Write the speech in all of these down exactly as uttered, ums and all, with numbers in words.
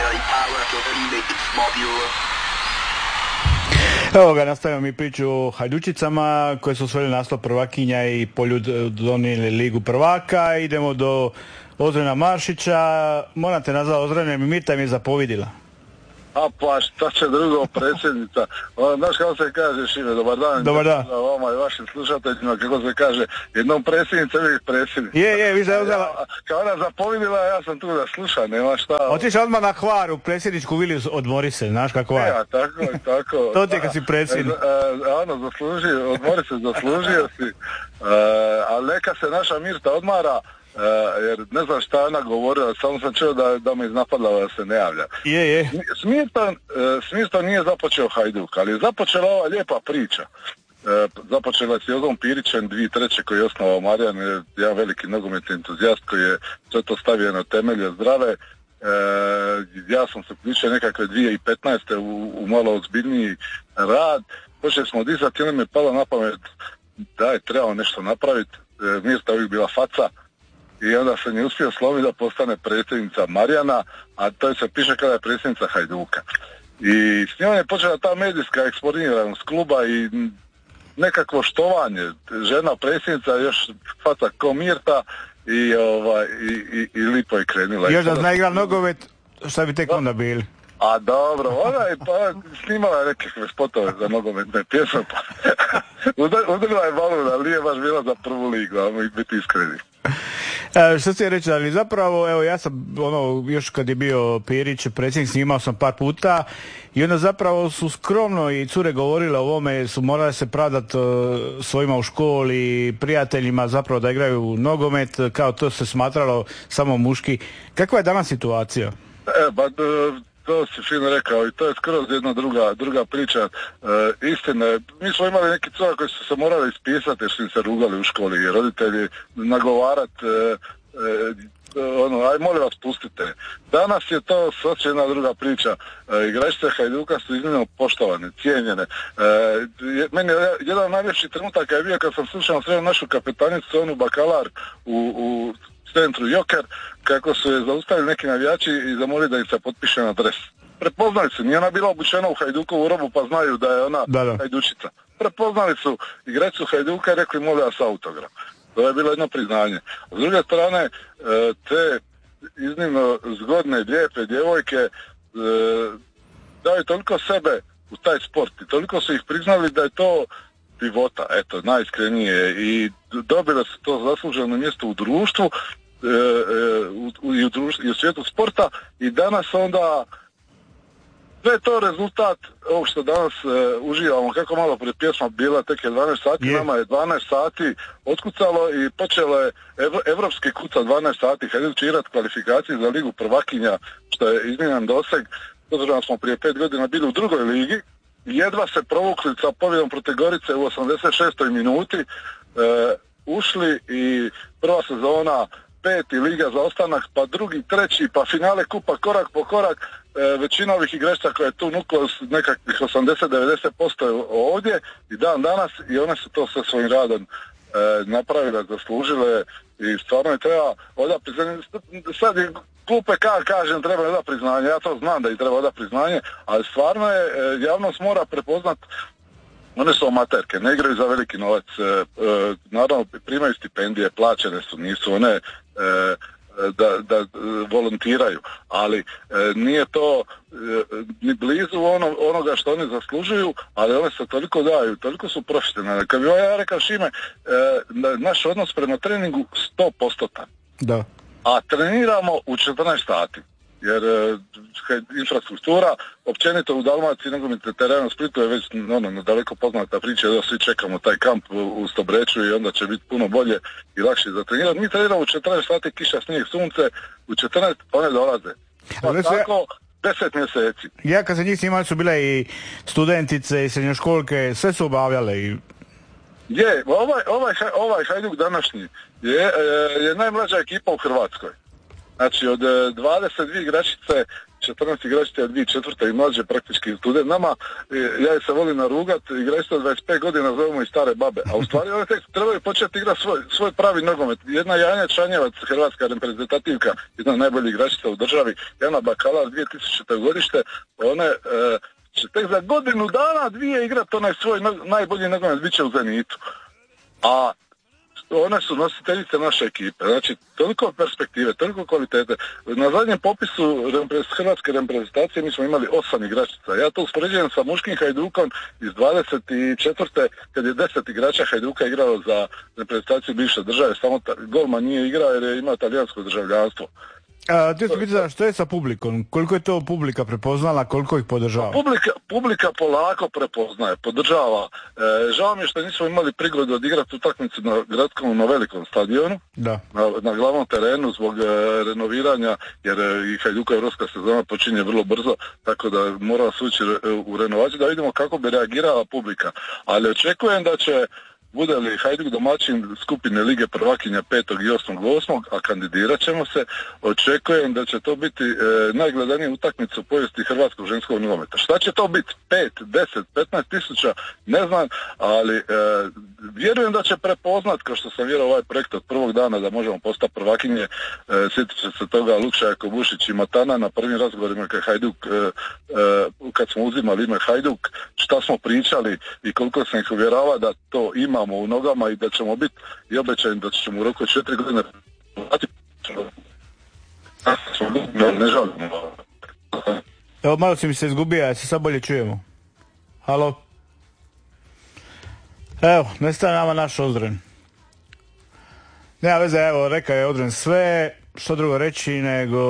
Evo ga, nastavljamo mi priču o Hajdučicama koje su osvojili naslov prvakinja i Poljud donijeli ligu prvaka. Idemo do Ozrena Maršića. Morate nazvati Ozrene, Mita mi je zapovidila. A pa šta će drugo, predsjednica. Znaš kako se kaže, Šime, dobar dan. Dobar dan. Vama i vašim slušateljima, kako se kaže, jednom predsjednica, uvijek predsjednica. Je, je, vi ste uzela... Ja, kao ona zapovidila, ja sam tu da slušam, nema šta. Otišao odmah na Hvar u predsjedničku vili, odmori se, znaš kako je. Ja, tako je, tako. To ti je kad si predsjednik. Ano, zaslužio, odmori se, zaslužio si. Uh, ali neka se naša Mirta odmara. Uh, jer ne znam šta ona govorila, samo sam čuo da, da me iznapadla da se ne javlja. Je, je. Smirton, uh, Smirton nije započeo Hajduk, ali je započela ova lijepa priča. Uh, započela je s Jozom Pirićem dvije treće koji je osnovao Marijan, je jedan veliki nogometni entuzijast koji je sve to stavio na temelje zdrave. Uh, ja sam se uključio nekakve dvije tisuće petnaeste u, u malo ozbiljniji rad. Počeli smo dizati, onda mi je palo na pamet da je trebao nešto napraviti. Uh, Mirta uvijek bila faca. I onda se nije uspio sloviti da postane predsjednica Marijana, a to se piše kada je predsjednica Hajduka. I s njom je počela ta medijska eksponiranost kluba i nekakvo štovanje. Žena predsjednica, još faca ko Mirta i, ovaj, i, i, i lipo je krenula. Još da zna igra nogomet, šta bi tek onda bili? A dobro, ona je pa snimala nekakve spotove za nogometne pjesme, pa udrila je balon, ali nije baš bila za prvu ligu, ajmo ih biti iskreni. E, što se reći, ali zapravo, evo ja sam, ono, još kad je bio Pirić predsjednik, snimao sam par puta i onda zapravo su skromno i cure govorile o ovome, su morale se pravdati uh, svojima u školi, prijateljima zapravo da igraju nogomet, kao to se smatralo samo muški. Kakva je danas situacija? E, ba, to si fino rekao i to je skroz jedna druga, druga priča. E, istina je, mi smo imali neki cura koji su se morali ispisati jer su im se rugali u školi i roditelji nagovarat e, e, ono, aj molim vas pustite. Danas je to sasvim jedna druga priča. E, igračice Hajduka su iznimno poštovane, cijenjene. E, meni je jedan od najljepših trenutaka je bio kad sam slušao sredo našu kapetanicu, onu Bakalar u, u centru Joker, kako su je zaustavili neki navijači i zamolili da im se potpiše na dres. Prepoznali su, nije ona bila obučena u Hajdukovu robu pa znaju da je ona da, da. Hajdučica. Prepoznali su igračicu Hajduka i rekli molim vas autograf. To je bilo jedno priznanje. S druge strane, te iznimno zgodne, lijepe djevojke daju toliko sebe u taj sport i toliko su ih priznali da je to divota, eto, najiskrenije i dobile su to zasluženo mjesto u društvu e, e, u, i, u društvu, i u svijetu sporta i danas onda sve to rezultat ovog što danas e, uživamo, kako malo prije pjesma bila, tek je dvanaest sati, yeah. Nama je dvanaest sati otkucalo i počelo je ev, evropski kuca dvanaest sati, Hajduk će igrat kvalifikacije za ligu prvakinja, što je iznimnan doseg, zato smo prije pet godina bili u drugoj ligi, jedva se provukli sa pobjedom protiv Gorice u osamdeset šestoj minuti, e, ušli i prva sezona, peti liga za ostanak, pa drugi, treći, pa finale kupa korak po korak, e, većina ovih igrača koja je tu nuklo nekakvih osamdeset do devedeset posto ovdje i dan danas i one su to sa svojim radom e, napravile, zaslužile i stvarno je treba odati priznanje. Sad je klupe ka kažem treba odati priznanje, ja to znam da i treba odati priznanje, ali stvarno je e, javnost mora prepoznat, one su amaterke, ne igraju za veliki novac, e, e, naravno primaju stipendije, plaćene su, nisu one e, da, da volontiraju, ali e, nije to e, ni blizu ono, onoga što oni zaslužuju, ali one se toliko daju, toliko su profesionalne. Kad bi ja rekao Šime, e, naš odnos prema treningu sto posto. Da. A treniramo u četrnaest sati. Jer e, infrastruktura, općenito u Dalmaciji, nogometni teren u Splitu je već ono, daleko poznata priča da svi čekamo taj kamp u, u Stobreču i onda će biti puno bolje i lakše za trenirati. Mi treniramo u četrnaest sati, kiša, snijeg, sunce, u četrnaest one dolaze. Pa tako deset mjeseci. Ja kad se njih snimali su bile i studentice i srednjoškolke, sve su obavljale i... Je, ovaj, ovaj, ovaj Hajduk današnji je, je najmlađa ekipa u Hrvatskoj. Znači od dvadeset dvije igračice, četrnaest igračice od dvije tisuće četvrte i mlađe praktički student. Nama, ja je se volim narugat, igračice od dvadeset pet godina zovemo i stare babe. A u stvari one tek trebaju početi igrati svoj, svoj pravi nogomet. Jedna Janja Čanjevac, hrvatska reprezentativka, jedna od najboljih igračica u državi, Jana Bakalar, dvije tisućite godište, one e, će tek za godinu dana dvije igrati onaj svoj no, najbolji nogomet, bit će u Zenitu. A one su nositeljice naše ekipe, znači toliko perspektive, toliko kvalitete. Na zadnjem popisu hrvatske reprezentacije mi smo imali osam igračica. Ja to uspoređujem sa muškim Hajdukom iz dvadeset četvrte kad je deset igrača Hajduka igralo za reprezentaciju bivše države, samo ta, golman nije igrao jer je imao talijansko državljanstvo. A, ti se pita što je sa publikom? Koliko je to publika prepoznala, koliko ih podržava? Publika, publika polako prepoznaje, podržava. E, žao mi je što nismo imali prigodu odigrati utakmicu na gradskom, na velikom stadionu, da. Na, na glavnom terenu zbog e, renoviranja, jer e, i Hajduka europska sezona počinje vrlo brzo, tako da mora se ući u renovaciju da vidimo kako bi reagirala publika. Ali očekujem da će bude li Hajduk domaćin skupine Lige prvakinja petog i osmog osmog, a kandidirat ćemo se, očekujem da će to biti e, najgledanija utakmica u povijesti hrvatskog ženskog nogometa. Šta će to biti? pet, deset, petnaest tisuća, ne znam, ali e, vjerujem da će prepoznat, kao što sam vjerovao ovaj projekt od prvog dana da možemo postati prvakinje, e, sjetit će se toga Lukša Kobušić i Matana na prvim razgovorima kad Hajduk, e, e, kad smo uzimali ime Hajduk, šta smo pričali i koliko sam ih uvjeravao da to ima u nogama i da ćemo biti i obećajem da ćemo u roku četiri godine ne žalimo. Evo malo si mi se izgubio, ja se sad bolje čujemo. Halo? Evo, nestaje nama naš Ozren. Nema veze, evo, rekao je Ozren sve, što drugo reći nego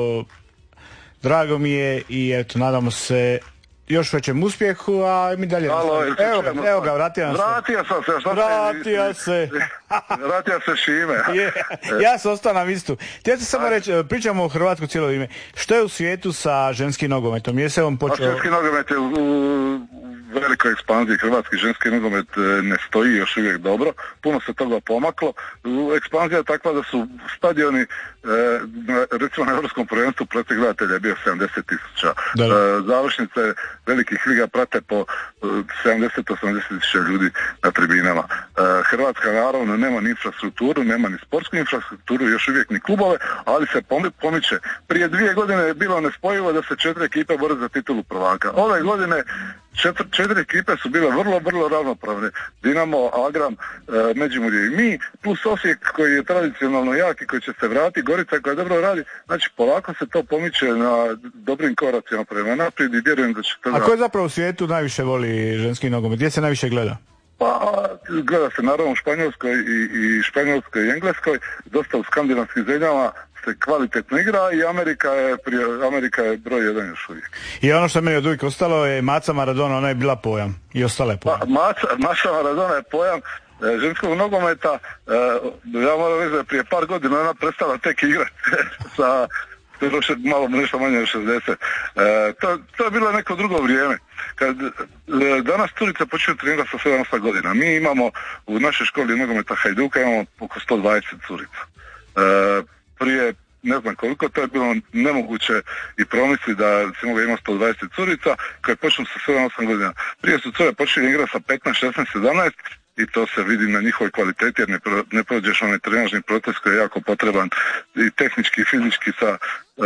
drago mi je i eto, nadamo se još većem uspjehu, a mi dalje... Halo, evo ga, evo ga, vratio nam se. Vratio sam se. Vratio se. Vratio se Šime. Je, ja sam ostao na mistu. Htio sam samo reći, pričamo o Hrvatsku cijelo ime. Što je u svijetu sa ženskim nogometom? Je se on počeo... A ženski nogomet je u, u velikoj ekspanziji. Hrvatski ženski nogomet ne stoji još uvijek dobro. Puno se toga pomaklo. Ekspanzija je takva da su stadioni, recimo na Europskom prvenstvu protiv gledatelja je bio sedamdeset tisuća. Završnice velikih liga prate po sedamdeset do osamdeset tisuća ljudi na tribinama. Hrvatska naravno nema ni infrastrukturu, nema ni sportsku infrastrukturu, još uvijek ni klubove, ali se pomiče. Prije dvije godine je bilo nespojivo da se četiri ekipe bore za titulu prvaka. Ove godine četiri, četiri ekipe su bile vrlo, vrlo ravnopravne. Dinamo, Agram, Međimurje i mi, plus Osijek koji je tradicionalno jak i koji će se vratiti, Gorica koja dobro radi. Znači polako se to pomiče na dobrim koracima prema naprijed i vjerujem da će to... A ko je zapravo u svijetu najviše voli ženski nogomet? Gdje se najviše gleda? Pa, gleda se naravno u Španjolskoj i, i Španjolskoj i Engleskoj, dosta u skandinavskim zemljama se kvalitetno igra i Amerika je, prije, Amerika je broj jedan još uvijek. I ono što meni od uvijek ostalo je Maca Maradona, ona je bila pojam i ostala je pojam. Pa, Maca, Maca Maradona je pojam e, ženskog nogometa, e, ja moram reći da je prije par godina ona prestala tek igrati sa malo nešto manje od šezdeset. E, to, to je bilo neko drugo vrijeme. Kad e, danas curica počinju trenirati sa sedam osam godina. Mi imamo u našoj školi nogometa Hajduka imamo oko sto dvadeset curica. E, prije ne znam koliko, to je bilo nemoguće i promisli da se mogu imati sto dvadeset curica koje počnu sa sedam osam godina. Prije su cure počeli igrati sa petnaest, šesnaest, sedamnaest i to se vidi na njihovoj kvaliteti jer ne, pro, ne prođeš onaj trenažni proces koji je jako potreban i tehnički i fizički sa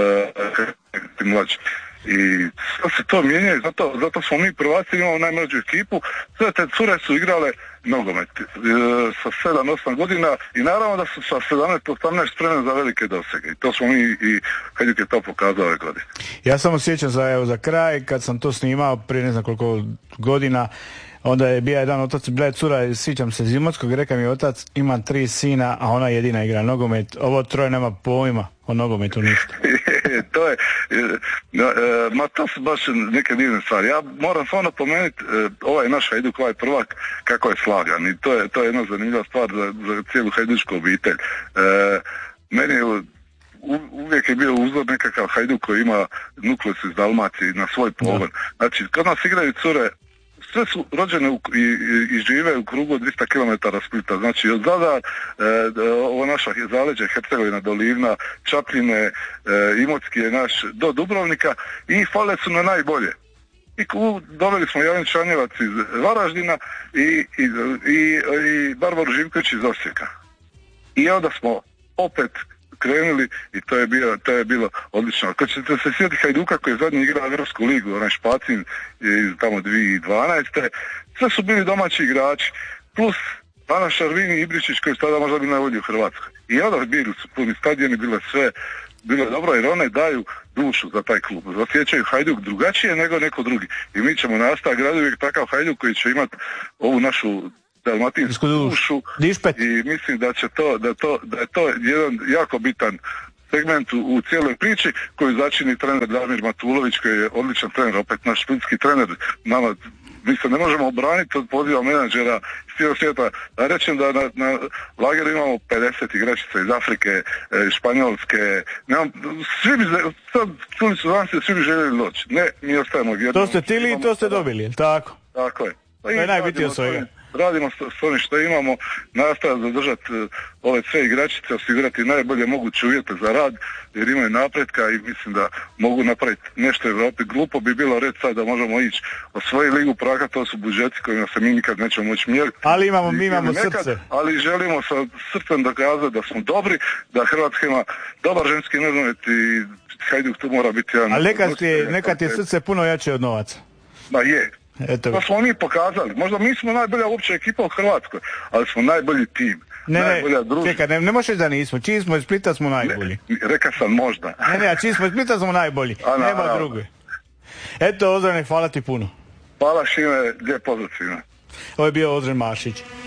uh, mlađi. I sve se to mijenja i zato, zato smo mi prvaci, imamo najmlađu ekipu, sve te cure su igrale nogomet e, sa sedam osam godina i naravno da su sa sedamnaest osamnaest spremne za velike dosege i to smo mi i Hajduk je to pokazao ove godine. Ja samo sjećam za, evo, za kraj kad sam to snimao prije ne znam koliko godina, onda je bio jedan otac, bila je cura, sjećam se Zimotskog, rekao mi je otac, imam tri sina, a ona jedina igra nogomet, ovo troje nema pojma o nogometu ništa. To je, ma to su baš neke divne stvari. Ja moram samo napomenuti, ovaj naš Hajduk, ovaj prvak, kako je slagan i to je, to je jedna zanimljiva stvar za, za cijelu hajdučku obitelj. E, meni je uvijek je bio uzor nekakav Hajduk koji ima nukleus iz Dalmacije na svoj pogon. Znači, kad nas igraju cure sve su rođene u, i, i, i žive u krugu od dvjesto kilometara Splita, znači od Zadar, e, ovo naša zaleđe, Hercegovina, Dolivna, Čapljine, e, Imotski je naš, do Dubrovnika i fale su na najbolje. I doveli smo Javin Čanjevac iz Varaždina i, i, i, i Barbaru Živković iz Osijeka. I onda smo opet krenuli i to je bilo, to je bilo odlično. Ako ćete se sjetiti Hajduka koji je zadnji igrao Europsku ligu, onaj Špacin iz tamo dvije tisuće dvanaeste. Sve su bili domaći igrači, plus Ana Šarvini i Ibričić koji su tada možda bili najbolji u Hrvatskoj. I onda bili su puni stadioni, bilo sve, bilo je dobro jer one daju dušu za taj klub. Osjećaju Hajduk drugačije nego neko drugi. I mi ćemo nastaviti graditi uvijek takav Hajduk koji će imati ovu našu dalmatinsku dušu i mislim da će to, da to, da je to jedan jako bitan segment u, u cijeloj priči koju začini trener Damir Matulović koji je odličan trener, opet naš splitski trener. Nama, mi se ne možemo obraniti od poziva menadžera iz cijelog svijeta. Da rečem da na, na lageru imamo pedeset igračica iz Afrike, e, Španjolske, nemam, svi bi, sad čuli su danas svi bi željeli doći. Ne, mi ostajemo vjerno. To ste tili i to ste dobili, jel tako? Tako je. Pa to je najbitnije od svega. Radimo s onim što imamo, nastaviti zadržati ove sve igračice, osigurati najbolje moguće uvjete za rad, jer imaju napretka i mislim da mogu napraviti nešto u Europi. Glupo bi bilo reći sad da možemo ići osvojiti Ligu prvaka, to su budžeti kojima se mi nikad nećemo moći mjeriti. Ali imamo, mi imamo nekad, srce. Ali želimo sa srcem dokazati da smo dobri, da Hrvatska ima dobar ženski nogomet i Hajduk tu mora biti jedan... Ali nekad je, nekad je srce puno jače od novaca. Ma je. Eto. To smo mi pokazali. Možda mi smo najbolja uopće ekipa u Hrvatskoj, ali smo najbolji tim. Ne, ne, čekaj, ne, ne možeš da nismo. Čiji smo iz Splita smo najbolji. Ne, reka sam možda. Ne, ne, a čiji smo iz Splita smo najbolji. A, na, nema druge. Eto, Ozrane, hvala ti puno. Hvala Šime, lijep pozdrav svima. Ovo je bio Ozren Mašić.